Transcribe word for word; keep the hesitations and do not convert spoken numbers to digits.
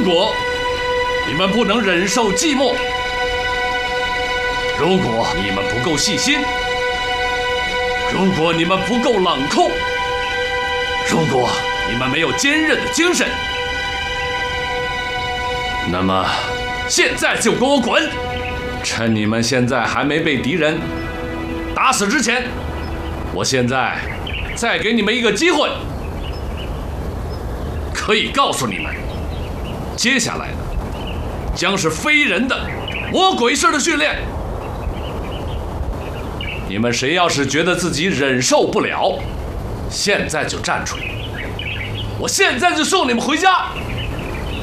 果你们不能忍受寂寞，如果你们不够细心，如果你们不够冷酷，如果你们没有坚韧的精神，那么现在就给我滚！趁你们现在还没被敌人打死之前，我现在再给你们一个机会，可以告诉你们，接下来的将是非人的魔鬼式的训练。你们谁要是觉得自己忍受不了，现在就站出来，我现在就送你们回家。